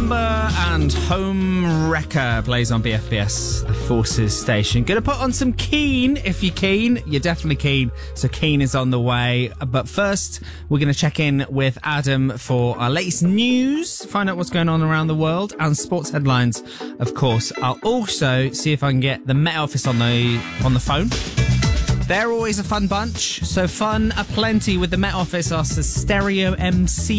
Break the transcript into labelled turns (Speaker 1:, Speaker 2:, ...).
Speaker 1: Slumber and Home Wrecker plays on BFBS, the Forces station. Gonna put on some Keane. If you're keen, you're definitely keen. So Keane is on the way. But first, we're gonna check in with Adam for our latest news, find out what's going on around the world, and sports headlines, of course. I'll also see if I can get the Met Office on the phone. They're always a fun bunch, so fun aplenty with the Met Office, our Stereo MC